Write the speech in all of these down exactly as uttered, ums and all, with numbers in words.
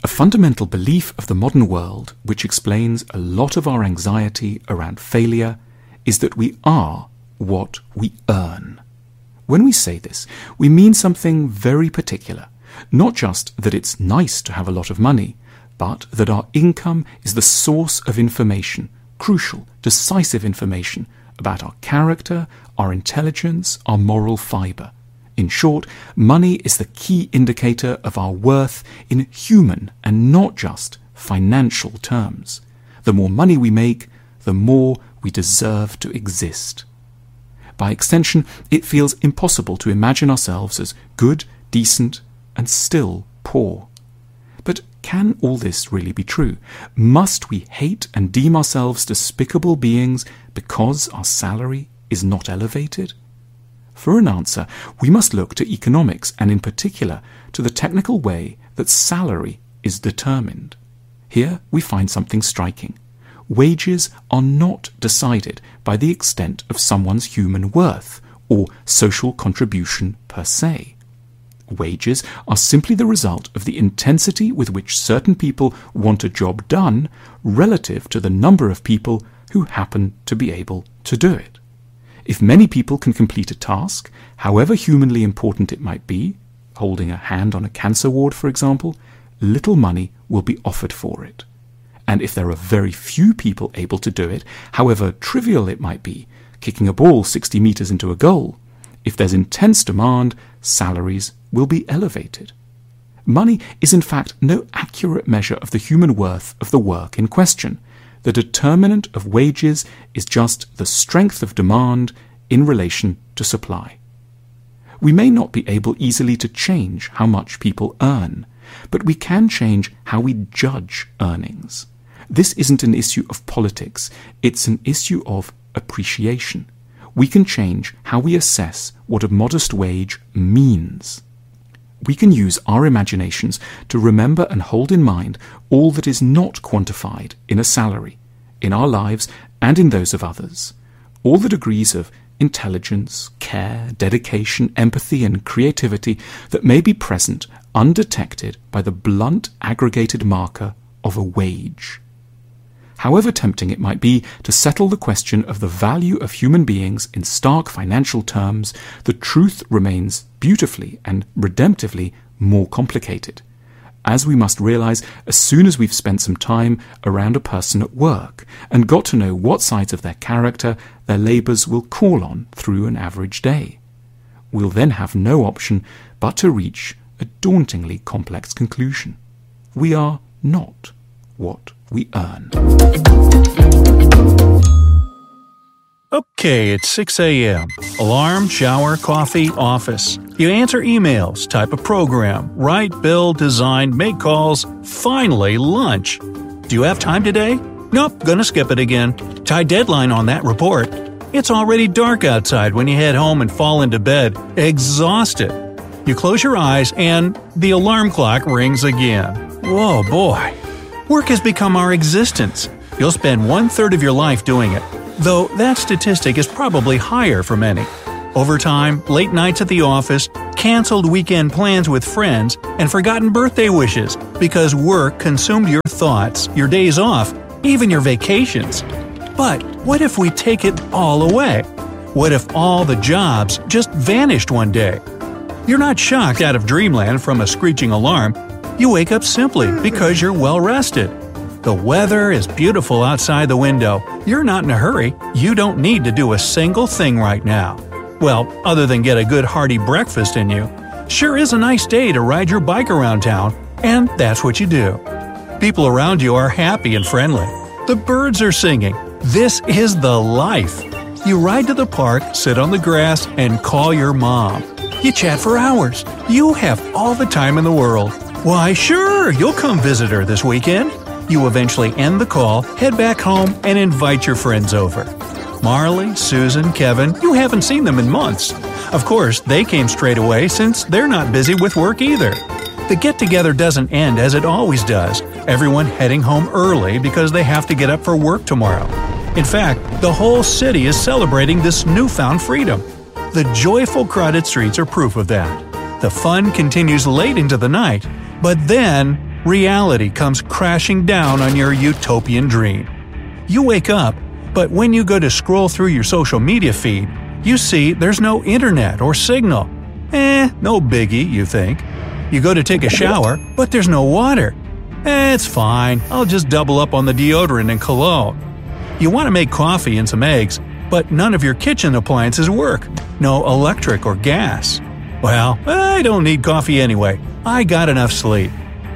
A fundamental belief of the modern world, which explains a lot of our anxiety around failure, is that we are what we earn. When we say this, we mean something very particular. Not just that it's nice to have a lot of money, but that our income is the source of information, crucial, decisive information about our character, our intelligence, our moral fibre. In short, money is the key indicator of our worth in human and not just financial terms. The more money we make, the more we deserve to exist. By extension, it feels impossible to imagine ourselves as good, decent, and still poor. But can all this really be true? Must we hate and deem ourselves despicable beings because our salary is not elevated? For an answer, we must look to economics, and in particular to the technical way that salary is determined. Here we find something striking. Wages are not decided by the extent of someone's human worth or social contribution per se. Wages are simply the result of the intensity with which certain people want a job done relative to the number of people who happen to be able to do it. If many people can complete a task, however humanly important it might be, holding a hand on a cancer ward, for example, little money will be offered for it. And if there are very few people able to do it, however trivial it might be, kicking a ball sixty metres into a goal, if there's intense demand, salaries will be elevated. Money is in fact no accurate measure of the human worth of the work in question. The determinant of wages is just the strength of demand in relation to supply. We may not be able easily to change how much people earn, but we can change how we judge earnings. This isn't an issue of politics, it's an issue of appreciation. We can change how we assess what a modest wage means. We can use our imaginations to remember and hold in mind all that is not quantified in a salary, in our lives and in those of others. All the degrees of intelligence, care, dedication, empathy and creativity that may be present undetected by the blunt aggregated marker of a wage. However tempting it might be to settle the question of the value of human beings in stark financial terms, the truth remains beautifully and redemptively more complicated, as we must realize as soon as we've spent some time around a person at work and got to know what sides of their character their labours will call on through an average day. We'll then have no option but to reach a dauntingly complex conclusion. We are not what we earn. Okay, it's six a.m. Alarm, shower, coffee, office. You answer emails, type a program, write, build, design, make calls. Finally, lunch. Do you have time today? Nope, gonna skip it again. Tight deadline on that report. It's already dark outside when you head home and fall into bed, exhausted. You close your eyes and the alarm clock rings again. Whoa, boy. Work has become our existence. You'll spend one-third of your life doing it, though that statistic is probably higher for many. Overtime, late nights at the office, canceled weekend plans with friends, and forgotten birthday wishes because work consumed your thoughts, your days off, even your vacations. But what if we take it all away? What if all the jobs just vanished one day? You're not shocked out of dreamland from a screeching alarm. You wake up simply because you're well rested. The weather is beautiful outside the window. You're not in a hurry. You don't need to do a single thing right now. Well, other than get a good hearty breakfast in you. Sure is a nice day to ride your bike around town, and that's what you do. People around you are happy and friendly. The birds are singing. This is the life. You ride to the park, sit on the grass, and call your mom. You chat for hours. You have all the time in the world. Why, sure, you'll come visit her this weekend. You eventually end the call, head back home, and invite your friends over. Marley, Susan, Kevin, you haven't seen them in months. Of course, they came straight away since they're not busy with work either. The get-together doesn't end as it always does, everyone heading home early because they have to get up for work tomorrow. In fact, the whole city is celebrating this newfound freedom. The joyful crowded streets are proof of that. The fun continues late into the night, but then reality comes crashing down on your utopian dream. You wake up, but when you go to scroll through your social media feed, you see there's no internet or signal. Eh, no biggie, you think. You go to take a shower, but there's no water. Eh, it's fine, I'll just double up on the deodorant and cologne. You want to make coffee and some eggs, but none of your kitchen appliances work. No electric or gas. Well, I don't need coffee anyway. I got enough sleep.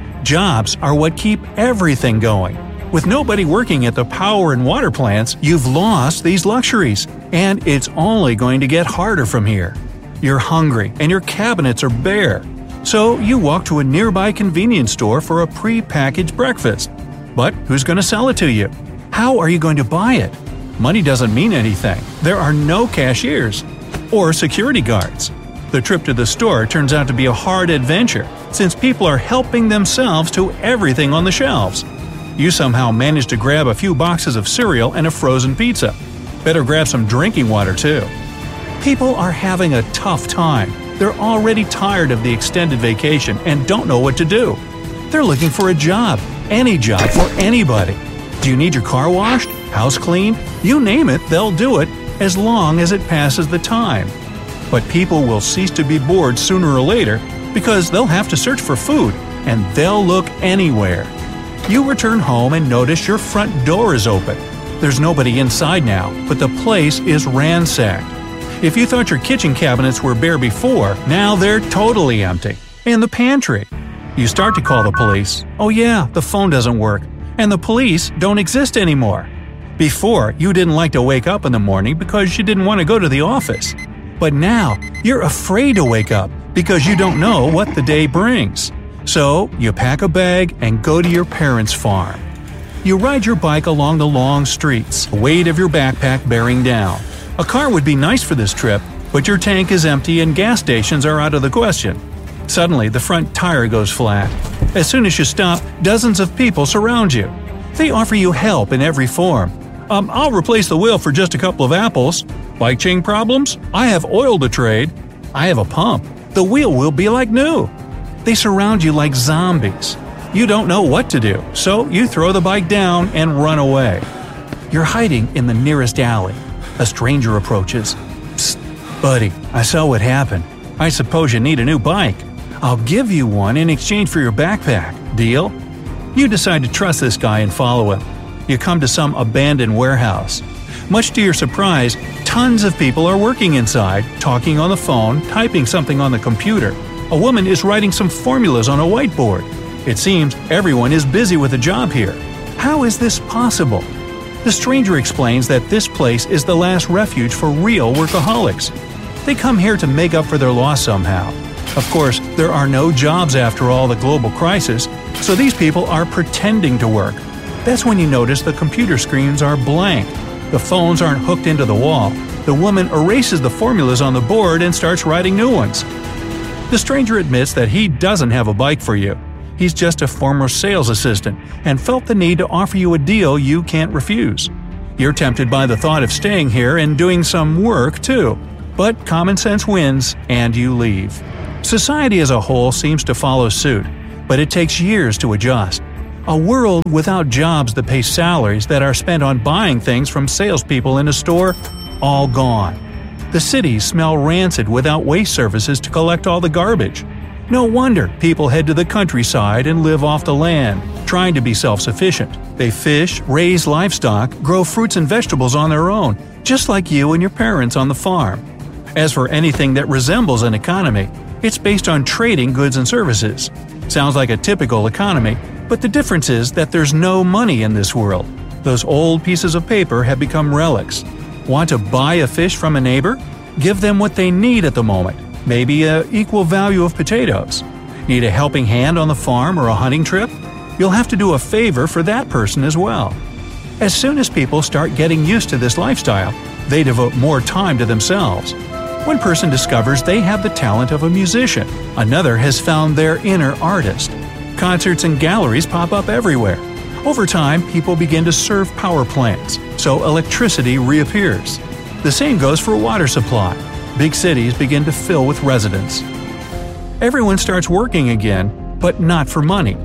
Jobs are what keep everything going. With nobody working at the power and water plants, you've lost these luxuries, and it's only going to get harder from here. You're hungry and your cabinets are bare. So you walk to a nearby convenience store for a pre-packaged breakfast. But who's going to sell it to you? How are you going to buy it? Money doesn't mean anything. There are no cashiers or security guards. The trip to the store turns out to be a hard adventure, since people are helping themselves to everything on the shelves. You somehow manage to grab a few boxes of cereal and a frozen pizza. Better grab some drinking water too. People are having a tough time. They're already tired of the extended vacation and don't know what to do. They're looking for a job, any job for anybody. Do you need your car washed, house cleaned? You name it, they'll do it, as long as it passes the time. But people will cease to be bored sooner or later because they'll have to search for food, and they'll look anywhere. You return home and notice your front door is open. There's nobody inside now, but the place is ransacked. If you thought your kitchen cabinets were bare before, now they're totally empty. And the pantry. You start to call the police. Oh yeah, the phone doesn't work. And the police don't exist anymore. Before, you didn't like to wake up in the morning because you didn't want to go to the office. But now, you're afraid to wake up because you don't know what the day brings. So, you pack a bag and go to your parents' farm. You ride your bike along the long streets, the weight of your backpack bearing down. A car would be nice for this trip, but your tank is empty and gas stations are out of the question. Suddenly, the front tire goes flat. As soon as you stop, dozens of people surround you. They offer you help in every form. Um, I'll replace the wheel for just a couple of apples. Bike chain problems? I have oil to trade. I have a pump. The wheel will be like new. They surround you like zombies. You don't know what to do, so you throw the bike down and run away. You're hiding in the nearest alley. A stranger approaches. Psst, buddy, I saw what happened. I suppose you need a new bike. I'll give you one in exchange for your backpack. Deal? You decide to trust this guy and follow him. You come to some abandoned warehouse. Much to your surprise, tons of people are working inside, talking on the phone, typing something on the computer. A woman is writing some formulas on a whiteboard. It seems everyone is busy with a job here. How is this possible? The stranger explains that this place is the last refuge for real workaholics. They come here to make up for their loss somehow. Of course, there are no jobs after all the global crisis, so these people are pretending to work. That's when you notice the computer screens are blank. The phones aren't hooked into the wall. The woman erases the formulas on the board and starts writing new ones. The stranger admits that he doesn't have a bike for you. He's just a former sales assistant and felt the need to offer you a deal you can't refuse. You're tempted by the thought of staying here and doing some work too. But common sense wins, and you leave. Society as a whole seems to follow suit, but it takes years to adjust. A world without jobs that pay salaries that are spent on buying things from salespeople in a store, all gone. The cities smell rancid without waste services to collect all the garbage. No wonder people head to the countryside and live off the land, trying to be self-sufficient. They fish, raise livestock, grow fruits and vegetables on their own, just like you and your parents on the farm. As for anything that resembles an economy, it's based on trading goods and services. Sounds like a typical economy, but the difference is that there's no money in this world. Those old pieces of paper have become relics. Want to buy a fish from a neighbor? Give them what they need at the moment, maybe an equal value of potatoes. Need a helping hand on the farm or a hunting trip? You'll have to do a favor for that person as well. As soon as people start getting used to this lifestyle, they devote more time to themselves. One person discovers they have the talent of a musician. Another has found their inner artist. Concerts and galleries pop up everywhere. Over time, people begin to serve power plants, so electricity reappears. The same goes for water supply. Big cities begin to fill with residents. Everyone starts working again, but not for money.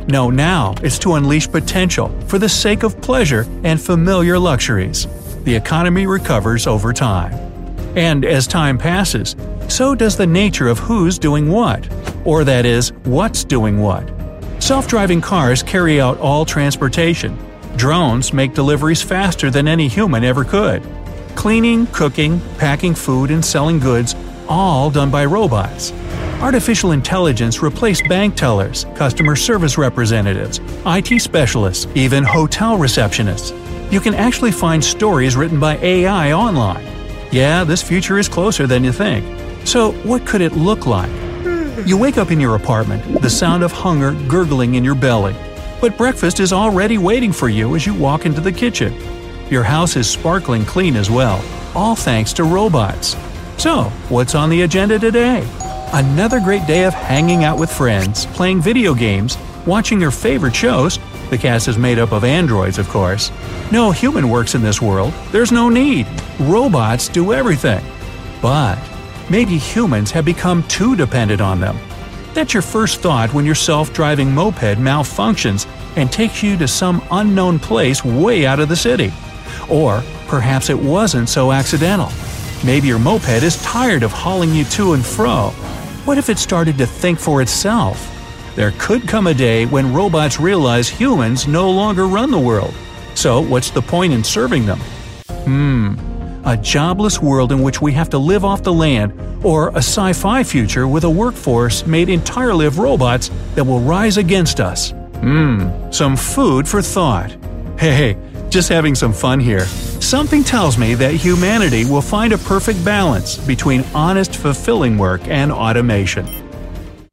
No, now it's to unleash potential for the sake of pleasure and familiar luxuries. The economy recovers over time. And as time passes, so does the nature of who's doing what, or that is, what's doing what. Self-driving cars carry out all transportation. Drones make deliveries faster than any human ever could. Cleaning, cooking, packing food, and selling goods, all done by robots. Artificial intelligence replaced bank tellers, customer service representatives, I T specialists, even hotel receptionists. You can actually find stories written by A I online. Yeah, this future is closer than you think. So, what could it look like? You wake up in your apartment, the sound of hunger gurgling in your belly. But breakfast is already waiting for you as you walk into the kitchen. Your house is sparkling clean as well, all thanks to robots. So, what's on the agenda today? Another great day of hanging out with friends, playing video games, watching your favorite shows. The cast is made up of androids, of course. No human works in this world. There's no need. Robots do everything. But maybe humans have become too dependent on them. That's your first thought when your self-driving moped malfunctions and takes you to some unknown place way out of the city. Or perhaps it wasn't so accidental. Maybe your moped is tired of hauling you to and fro. What if it started to think for itself? There could come a day when robots realize humans no longer run the world. So what's the point in serving them? Hmm, a jobless world in which we have to live off the land, or a sci-fi future with a workforce made entirely of robots that will rise against us. Hmm, some food for thought. Hey, just having some fun here. Something tells me that humanity will find a perfect balance between honest, fulfilling work and automation.